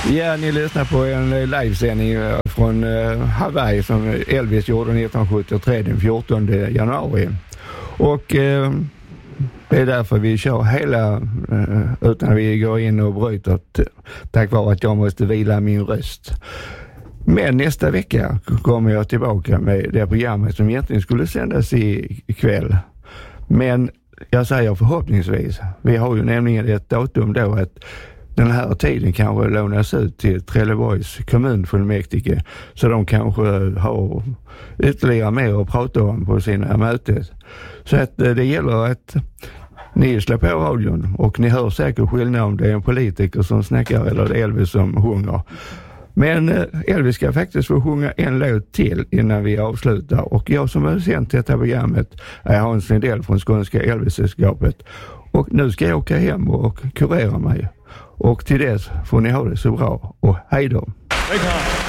Ja, ni lyssnar på en livesändning från Hawaii som Elvis gjorde 1973 den 14 januari. Och det är därför vi kör hela utan vi går in och bryter tack vare att jag måste vila min röst. Men nästa vecka kommer jag tillbaka med det programmet som egentligen skulle sändas ikväll. Men jag säger förhoppningsvis. Vi har ju nämligen ett datum då att den här tiden kanske lånas ut till Trelleborgs kommunfullmäktige så de kanske har ytterligare mer att prata om på sina möten. Så att det gäller att ni slår på radion och ni hör säkert skillnad om det är en politiker som snackar eller det är Elvis som sjunger. Men Elvis ska faktiskt få sjunga en låt till innan vi avslutar. Och jag som har sänt detta programmet är Hans Lindell från Skånska Elvis-sällskapet. Och nu ska jag åka hem och kurera mig. Och till dess får ni ha det så bra. Och hej då!